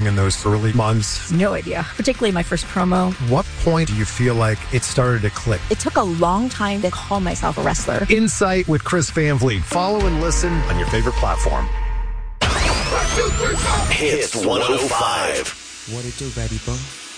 in those early months? No idea, particularly my first promo. What point do you feel like it started to click? It took a long time to call myself a wrestler. Insight with Chris Van Vliet. Follow and listen on your favorite platform. Hits 105. What it do, baby boy?